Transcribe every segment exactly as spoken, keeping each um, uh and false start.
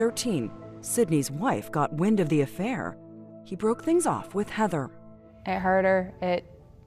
thirteen, Sydney's wife got wind of the affair. He broke things off with Heather. It hurt her. It,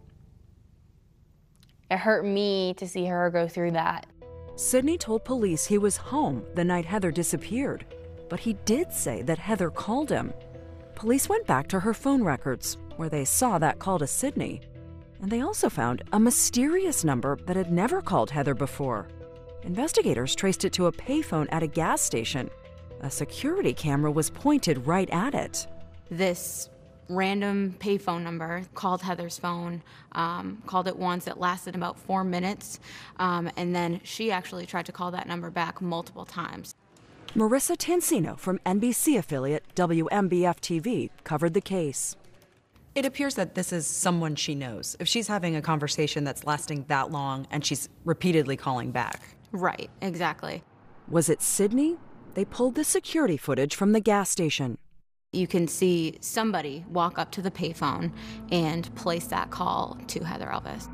it hurt me to see her go through that. Sydney told police he was home the night Heather disappeared, but he did say that Heather called him. Police went back to her phone records, where they saw that call to Sydney. And they also found a mysterious number that had never called Heather before. Investigators traced it to a payphone at a gas station. A security camera was pointed right at it. This random payphone number called Heather's phone, um, called it once. It lasted about four minutes, um, and then she actually tried to call that number back multiple times. Marissa Tansino from N B C affiliate W M B F T V covered the case. It appears that this is someone she knows. If she's having a conversation that's lasting that long and she's repeatedly calling back. Right, exactly. Was it Sydney? They pulled the security footage from the gas station. You can see somebody walk up to the payphone and place that call to Heather Elvis.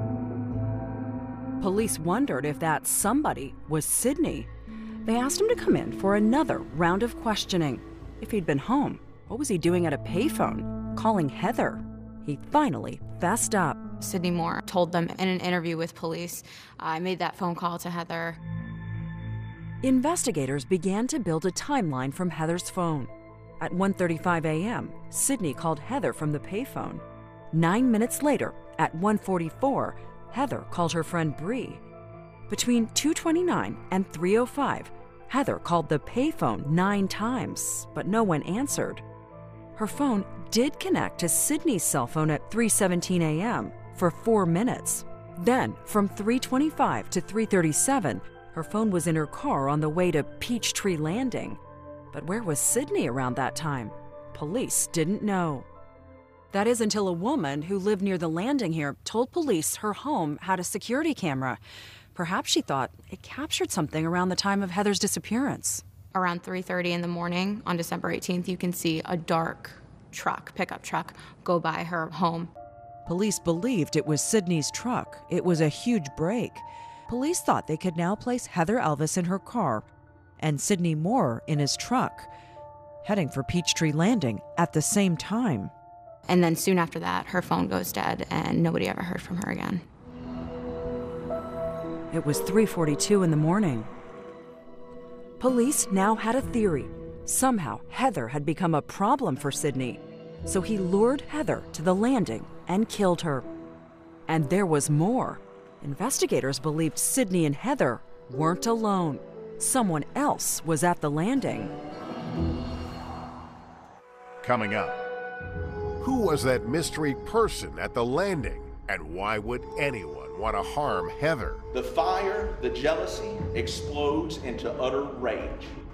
Police wondered if that somebody was Sydney. They asked him to come in for another round of questioning. If he'd been home, what was he doing at a payphone, calling Heather? He finally fessed up. Sydney Moore told them in an interview with police, I made that phone call to Heather. Investigators began to build a timeline from Heather's phone. At one thirty-five a m, Sydney called Heather from the payphone. Nine minutes later, at one forty-four, Heather called her friend Bree. Between two twenty-nine and three oh five, Heather called the payphone nine times, but no one answered. Her phone did connect to Sydney's cell phone at three seventeen a m for four minutes. Then, from three twenty-five to three thirty-seven, her phone was in her car on the way to Peachtree Landing. But where was Sydney around that time? Police didn't know. That is until a woman who lived near the landing here told police her home had a security camera. Perhaps she thought it captured something around the time of Heather's disappearance. Around three thirty in the morning on December eighteenth, you can see a dark truck, pickup truck, go by her home. Police believed it was Sydney's truck. It was a huge break. Police thought they could now place Heather Elvis in her car and Sydney Moore in his truck, heading for Peachtree Landing at the same time. And then soon after that, her phone goes dead and nobody ever heard from her again. It was three forty-two in the morning. Police now had a theory. Somehow, Heather had become a problem for Sydney. So he lured Heather to the landing and killed her. And there was more. Investigators believed Sydney and Heather weren't alone. Someone else was at the landing. Coming up, who was that mystery person at the landing? And why would anyone want to harm Heather? The fire, the jealousy, explodes into utter rage.